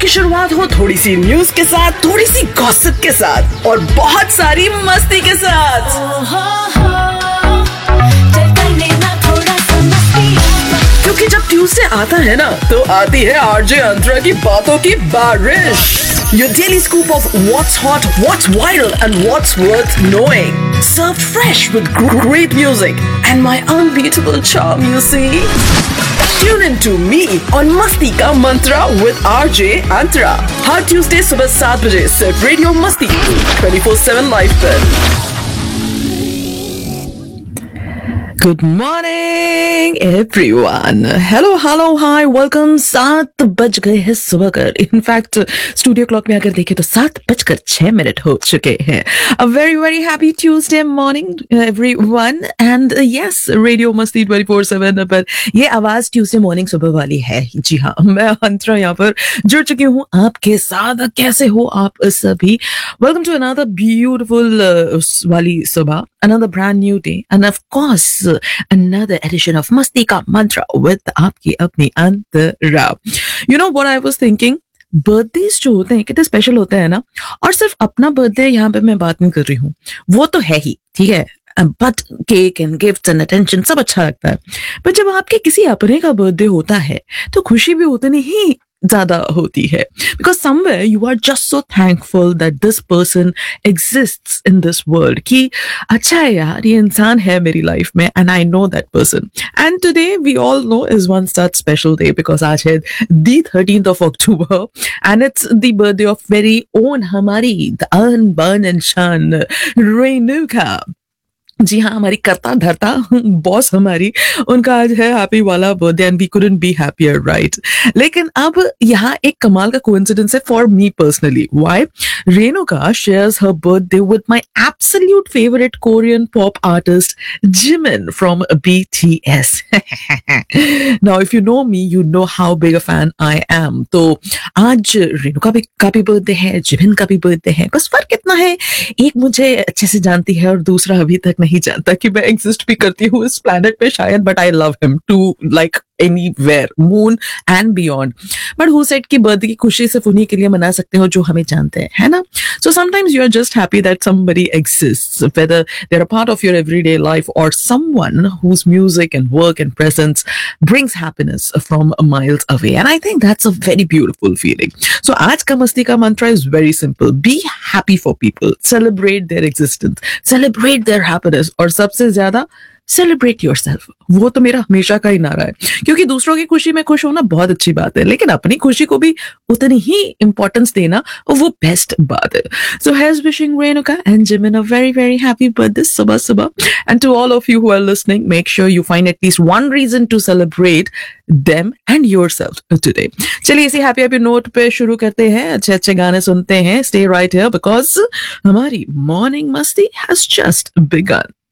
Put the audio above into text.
की शुरुआत हो थोड़ी सी न्यूज के साथ, थोड़ी सी गॉसिप के साथ और बहुत सारी मस्ती के साथ। क्योंकि जब ट्यूसडे आता है ना, तो आती है आरजे अंतरा की बातों की बारिश। Your daily scoop of what's hot, what's viral, and what's worth knowing. Served fresh with great music and my unbeatable charm, you see. Tune in to me on Masti Ka Mantra with RJ Antara. Her Tuesday सुबह 7 बजे सिर्फ radio मस्ती 24/7 live पर। Good morning everyone. Hello, hi, welcome। 7 बज गए हैं सुबह कर। इनफैक्ट स्टूडियो क्लॉक में अगर देखें तो 7:06 हो चुके हैं। A very very happy Tuesday morning everyone and yes, radio मस्ती 24/7 पर ये आवाज ट्यूसडे मॉर्निंग सुबह वाली है। जी हाँ, मैं अंतरा यहाँ पर जुड़ चुकी हूँ आपके साथ। कैसे हो आप सभी? Welcome to another beautiful वाली सुबह, another brand new day and of course another edition of Masti Ka Mantra with आपकी अपनी अंतरा। You know what I was thinking? Birthdays जो होते हैं कितने स्पेशल होते हैं ना। और सिर्फ अपना बर्थडे यहाँ पे मैं बात नहीं कर रही हूँ, वो तो है ही, ठीक है, but cake and gifts and attention सब अच्छा लगता है। पर जब आपके किसी अपने का बर्थडे होता है तो खुशी भी उतनी ही ज्यादा होती है, because somewhere you are just so thankful that this person exists in this world, कि अच्छा है यार, ये इंसान है मेरी लाइफ में and I know that person. And today we all know is one such special day because आज है दी 13th of October and it's the birthday of very own हमारी द अनबर्न एंड शन रेणुका। जी हाँ, हमारी करता धरता बॉस हमारी, उनका आज है हैप्पी वाला birthday and we couldn't be happier, right. लेकिन अब यहाँ एक कमाल का कोइंसिडेंस है for me personally. Why? Renuka shares her birthday with my absolute favourite Korean pop artist Jimin from BTS। Now if you know me, you know how big a fan I am. तो आज रेणुका का भी birthday है, Jimin का भी birthday है। बस फर्क इतना है, एक मुझे अच्छे से जानती है और दूसरा अभी तक नहीं जानता कि मैं एग्जिस्ट भी करती हूँ इस प्लैनेट पे शायद, but I love him to like anywhere, moon and beyond. But who said कि बर्थडे की खुशी सिर्फ उन्हीं के लिए मना सकते हो जो हमें जानते हैं, है ना। So sometimes you are just happy that somebody exists, whether they are a part of your everyday life और someone whose music and work and presence brings happiness from miles away, and I think that's a very beautiful feeling. So आज का मस्ती का mantra is very simple: be happy for people, celebrate their existence, celebrate their happiness, और सबसे ज्यादा celebrate your self. वो तो मेरा हमेशा का ही नारा है, क्योंकि दूसरों की खुशी में खुश होना बहुत अच्छी बात है, लेकिन अपनी खुशी को भी उतनी ही इंपॉर्टेंस देना वो बेस्ट बात है। सो hairs wishing Renuka and Jimin a very very happy birthday सुबह सुबह। And to all of you who are listening, make sure you find at least one reason to celebrate them and yourself today. चलिए इसी happy happy note पे शुरू करते हैं, अच्छे अच्छे गाने सुनते हैं। स्टे राइट हियर बिकॉज हमारी मॉर्निंग मस्ती हैज जस्ट बिगन।